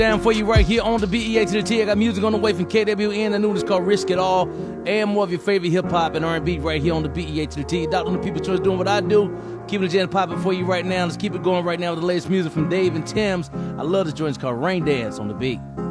Down for you right here on the BEA to the T. I got music on the way from KWN. The new one's called Risk It All. And more of your favorite hip-hop and R&B right here on the BEA to the T. Dr. on the People's Choice doing what I do. Keeping the jam popping for you right now. Let's keep it going right now with the latest music from Dave and Tim's. I love this joint. It's called Rain Dance on the beat.